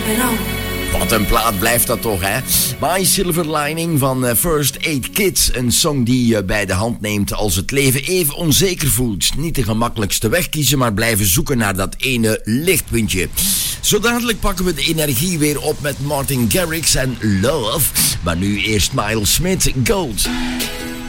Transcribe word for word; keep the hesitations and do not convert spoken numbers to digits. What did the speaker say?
it on. Wat een plaat blijft dat toch, hè? My Silver Lining van First Aid Kids. Een song die je bij de hand neemt als het leven even onzeker voelt. Niet de gemakkelijkste weg kiezen, maar blijven zoeken naar dat ene lichtpuntje. Zo dadelijk pakken we de energie weer op met Martin Garrix en Love. Maar nu eerst Miles Smith, Gold.